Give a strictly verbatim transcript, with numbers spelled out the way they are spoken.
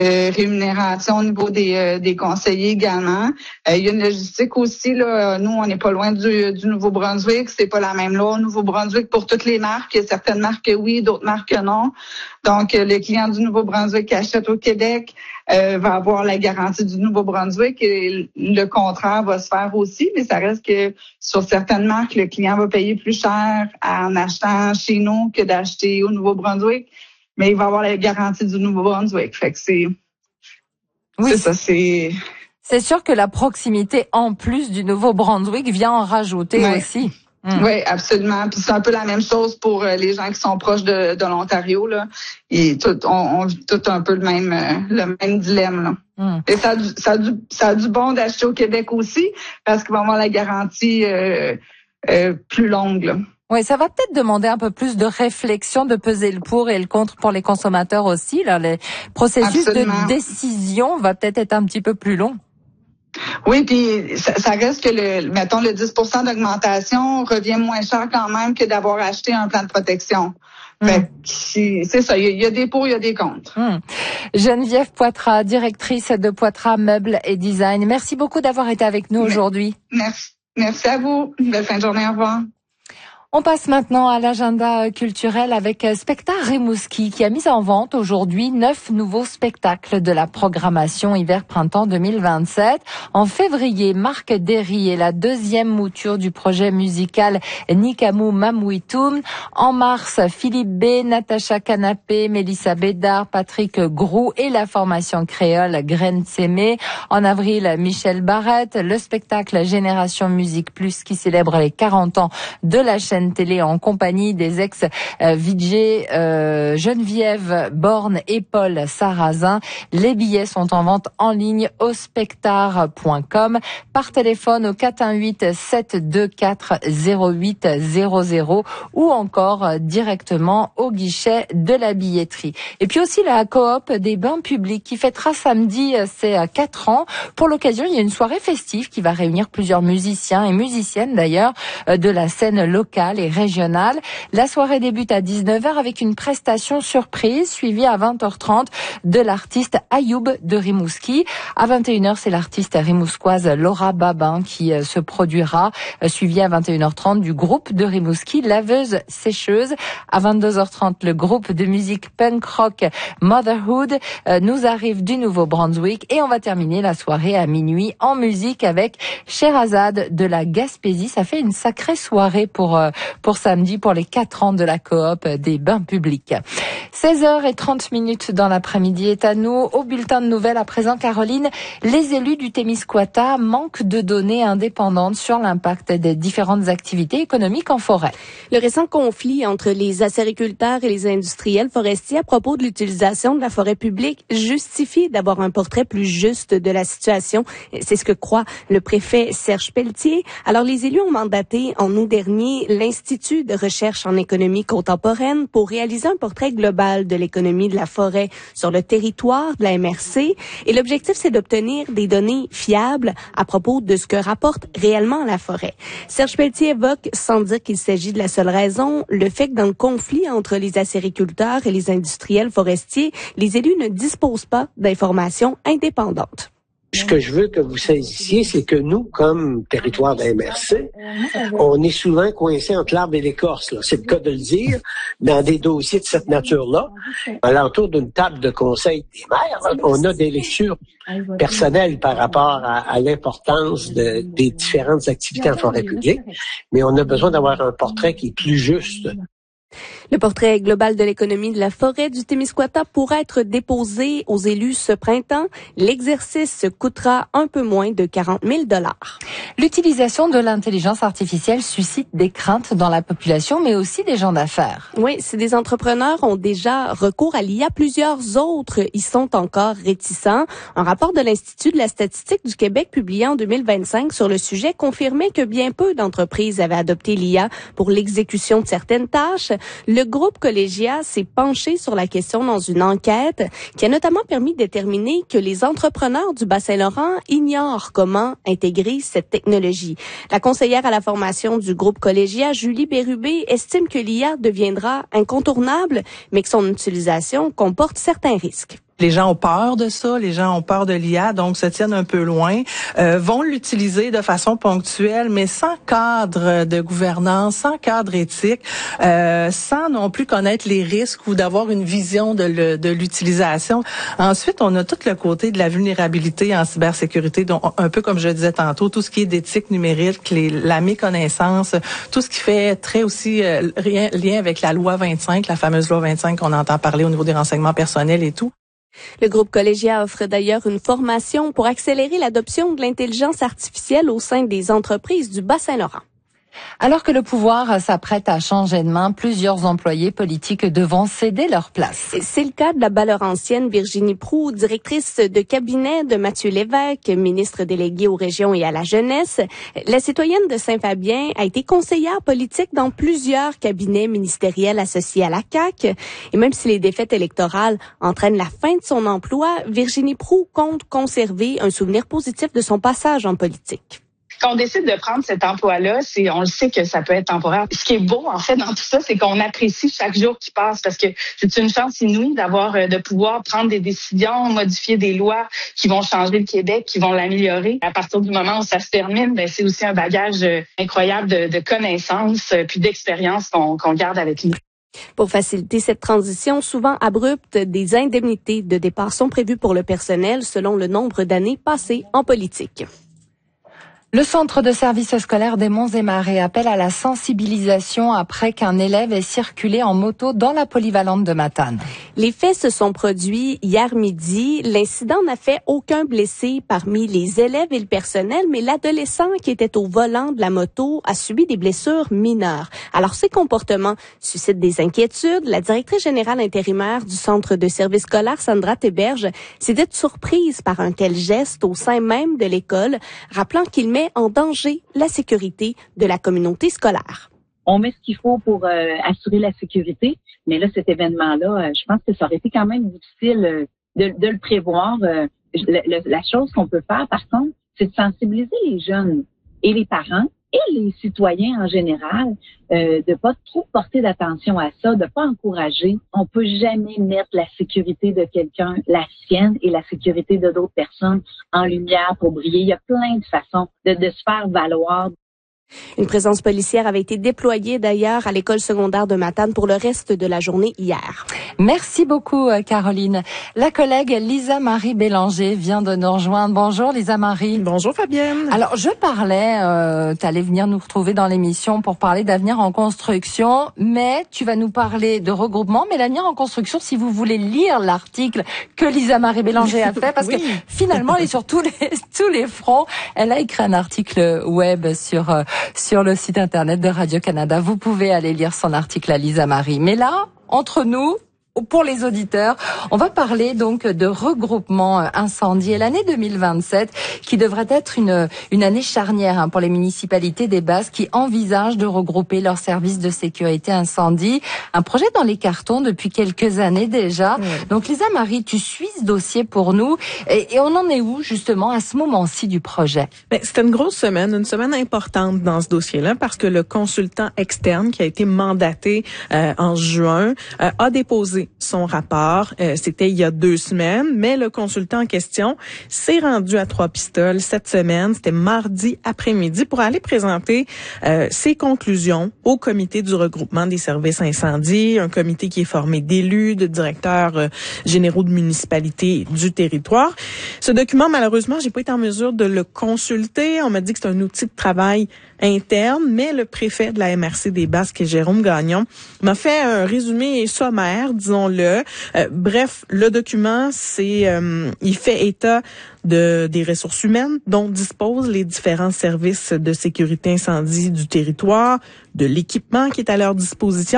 euh, rémunération au niveau des, euh, des conseillers également. Euh, il y a une logistique aussi. Là, nous, on n'est pas loin du, du Nouveau-Brunswick. C'est pas la même loi au Nouveau-Brunswick pour toutes les marques. Il y a certaines marques oui, d'autres marques non. Donc, euh, le client du Nouveau-Brunswick qui achète au Québec euh, va avoir la garantie du Nouveau-Brunswick et le contraire va se faire aussi, mais ça reste que sur certaines marques, le client va payer plus cher en achetant chez nous que d'acheter au Nouveau-Brunswick, mais il va avoir la garantie du Nouveau-Brunswick. Fait que c'est, oui, c'est ça, c'est... C'est sûr que la proximité, en plus du Nouveau-Brunswick, vient en rajouter ouais. aussi. Mmh. Oui, absolument. Puis c'est un peu la même chose pour euh, les gens qui sont proches de, de l'Ontario, là. Et tout, on, on vit tout un peu le même, euh, le même dilemme, là. Mmh. Et ça a, du, ça, a du, ça a du bon d'acheter au Québec aussi, parce qu'ils vont avoir la garantie euh, euh, plus longue, là. Oui, ça va peut-être demander un peu plus de réflexion, de peser le pour et le contre pour les consommateurs aussi, là. Les processus Absolument. de décision va peut-être être un petit peu plus long. Oui, puis ça, ça reste que le, mettons, le dix pour cent d'augmentation revient moins cher quand même que d'avoir acheté un plan de protection. Mmh. Fait que c'est ça, il y, y a des pour, il y a des contre. Mmh. Geneviève Poitras, directrice de Poitras Meubles et Design. Merci beaucoup d'avoir été avec nous aujourd'hui. Merci. Merci à vous. Belle fin de journée, au revoir. On passe maintenant à l'agenda culturel avec Specta Rimouski qui a mis en vente aujourd'hui neuf nouveaux spectacles de la programmation hiver-printemps deux mille vingt-sept. En février, Marc Derry est la deuxième mouture du projet musical Nikamu Mamouitoum. En mars, Philippe B, Natacha Canapé, Mélissa Bédard, Patrick Groux et la formation créole Graine Sémé. En avril, Michel Barrette, le spectacle Génération Musique Plus qui célèbre les quarante ans de la chaîne télé en compagnie des ex-V J euh, Geneviève Borne et Paul Sarrazin. Les billets sont en vente en ligne au spectar point com, par téléphone au quatre un huit, sept deux quatre, zéro huit zéro zéro ou encore directement au guichet de la billetterie. Et puis aussi la coop des bains publics qui fêtera samedi ses quatre ans. Pour l'occasion, il y a une soirée festive qui va réunir plusieurs musiciens et musiciennes d'ailleurs de la scène locale et régionale. La soirée débute à dix-neuf heures avec une prestation surprise suivie à vingt heures trente de l'artiste Ayoub de Rimouski. À vingt et une heures, c'est l'artiste rimousquoise Laura Babin qui se produira, suivie à vingt et une heures trente du groupe de Rimouski Laveuse Sécheuse. À vingt-deux heures trente, le groupe de musique punk rock Motherhood nous arrive du Nouveau-Brunswick et on va terminer la soirée à minuit en musique avec Sherazade de la Gaspésie. Ça fait une sacrée soirée pour pour samedi, pour les quatre ans de la coop des bains publics. seize heures trente minutes dans l'après-midi est à nous. Au bulletin de nouvelles à présent, Caroline, les élus du Témiscouata manquent de données indépendantes sur l'impact des différentes activités économiques en forêt. Le récent conflit entre les acériculteurs et les industriels forestiers à propos de l'utilisation de la forêt publique justifie d'avoir un portrait plus juste de la situation. C'est ce que croit le préfet Serge Pelletier. Alors, les élus ont mandaté en août dernier l'Institut de recherche en économie contemporaine pour réaliser un portrait global de l'économie de la forêt sur le territoire de la M R C. Et l'objectif, c'est d'obtenir des données fiables à propos de ce que rapporte réellement la forêt. Serge Pelletier évoque, sans dire qu'il s'agit de la seule raison, le fait que dans le conflit entre les acériculteurs et les industriels forestiers, les élus ne disposent pas d'informations indépendantes. Ce que je veux que vous saisissiez, c'est que nous, comme territoire de la M R C, on est souvent coincé entre l'arbre et l'écorce. C'est le cas de le dire. Dans des dossiers de cette nature-là, à l'entour d'une table de conseil des maires, on a des lectures personnelles par rapport à, à l'importance de, des différentes activités en forêt publique, mais on a besoin d'avoir un portrait qui est plus juste. Le portrait global de l'économie de la forêt du Témiscouata pourra être déposé aux élus ce printemps. L'exercice coûtera un peu moins de quarante mille dollars. L'utilisation de l'intelligence artificielle suscite des craintes dans la population, mais aussi des gens d'affaires. Oui, si des entrepreneurs ont déjà recours à l'I A, plusieurs autres y sont encore réticents. Un rapport de l'Institut de la statistique du Québec publié en deux mille vingt-cinq sur le sujet confirmait que bien peu d'entreprises avaient adopté l'I A pour l'exécution de certaines tâches. Le groupe Collégia s'est penché sur la question dans une enquête qui a notamment permis de déterminer que les entrepreneurs du Bas-Saint-Laurent ignorent comment intégrer cette technologie. La conseillère à la formation du groupe Collégia, Julie Bérubé, estime que l'I A deviendra incontournable, mais que son utilisation comporte certains risques. Les gens ont peur de ça, les gens ont peur de l'I A, donc se tiennent un peu loin, euh, vont l'utiliser de façon ponctuelle, mais sans cadre de gouvernance, sans cadre éthique, euh, sans non plus connaître les risques ou d'avoir une vision de, le, de l'utilisation. Ensuite, on a tout le côté de la vulnérabilité en cybersécurité, donc un peu comme je disais tantôt, tout ce qui est d'éthique numérique, les, la méconnaissance, tout ce qui fait très aussi euh, rien, lien avec la loi vingt-cinq, la fameuse loi vingt-cinq qu'on entend parler au niveau des renseignements personnels et tout. Le groupe Collegia offre d'ailleurs une formation pour accélérer l'adoption de l'intelligence artificielle au sein des entreprises du Bas-Saint-Laurent. Alors que le pouvoir s'apprête à changer de main, plusieurs employés politiques devront céder leur place. C'est le cas de la Ballaurancienne Virginie Proulx, directrice de cabinet de Mathieu Lévesque, ministre délégué aux régions et à la jeunesse. La citoyenne de Saint-Fabien a été conseillère politique dans plusieurs cabinets ministériels associés à la C A Q. Et même si les défaites électorales entraînent la fin de son emploi, Virginie Proulx compte conserver un souvenir positif de son passage en politique. Quand on décide de prendre cet emploi-là, c'est, on le sait que ça peut être temporaire. Ce qui est beau, en fait, dans tout ça, c'est qu'on apprécie chaque jour qui passe parce que c'est une chance inouïe d'avoir, de pouvoir prendre des décisions, modifier des lois qui vont changer le Québec, qui vont l'améliorer. À partir du moment où ça se termine, ben, c'est aussi un bagage incroyable de, de connaissances puis d'expérience qu'on, qu'on garde avec nous. Pour faciliter cette transition souvent abrupte, des indemnités de départ sont prévues pour le personnel selon le nombre d'années passées en politique. Le centre de service scolaire des Monts et Marais appelle à la sensibilisation après qu'un élève ait circulé en moto dans la polyvalente de Matane. Les faits se sont produits hier midi. L'incident n'a fait aucun blessé parmi les élèves et le personnel, mais l'adolescent qui était au volant de la moto a subi des blessures mineures. Alors, ces comportements suscitent des inquiétudes. La directrice générale intérimaire du centre de service scolaire, Sandra Théberge, s'est dite surprise par un tel geste au sein même de l'école, rappelant qu'il met en danger la sécurité de la communauté scolaire. On met ce qu'il faut pour euh, assurer la sécurité, mais là, cet événement-là, euh, je pense que ça aurait été quand même difficile euh, de, de le prévoir. Euh, le, le, la chose qu'on peut faire, par contre, c'est de sensibiliser les jeunes et les parents et les citoyens en général, euh, de pas trop porter d'attention à ça, de pas encourager. On peut jamais mettre la sécurité de quelqu'un, la sienne et la sécurité de d'autres personnes en lumière pour briller. Il y a plein de façons de, de se faire valoir. Une présence policière avait été déployée d'ailleurs à l'école secondaire de Matane pour le reste de la journée hier. Merci beaucoup Caroline. La collègue Lisa-Marie Bélanger vient de nous rejoindre. Bonjour Lisa-Marie. Bonjour Fabienne. Alors je parlais, euh, tu allais venir nous retrouver dans l'émission pour parler d'avenir en construction, mais tu vas nous parler de regroupement. Mais l'avenir en construction, si vous voulez lire l'article que Lisa-Marie Bélanger a fait, parce oui. que finalement elle est sur tous les, tous les fronts, elle a écrit un article web sur... Euh, sur le site internet de Radio-Canada. Vous pouvez aller lire son article à Lisa-Marie. Mais là, entre nous, pour les auditeurs, on va parler donc de regroupement incendie et l'année deux mille vingt-sept qui devrait être une une année charnière hein, pour les municipalités des Basses qui envisagent de regrouper leurs services de sécurité incendie. Un projet dans les cartons depuis quelques années déjà. Oui. Donc Lisa-Marie, tu suis ce dossier pour nous et, et on en est où justement à ce moment-ci du projet? Ben, c'était une grosse semaine, une semaine importante dans ce dossier-là parce que le consultant externe qui a été mandaté euh, en juin euh, a déposé son rapport. Euh, c'était il y a deux semaines, mais le consultant en question s'est rendu à Trois-Pistoles cette semaine. C'était mardi après-midi pour aller présenter euh, ses conclusions au comité du regroupement des services incendie, un comité qui est formé d'élus, de directeurs euh, généraux de municipalités du territoire. Ce document, malheureusement, j'ai pas été en mesure de le consulter. On m'a dit que c'est un outil de travail interne, mais le préfet de la M R C des Basses, qui est Jérôme Gagnon, m'a fait un résumé sommaire, disons-le. Euh, bref, le document, c'est, euh, il fait état de des ressources humaines dont disposent les différents services de sécurité incendie du territoire, de l'équipement qui est à leur disposition.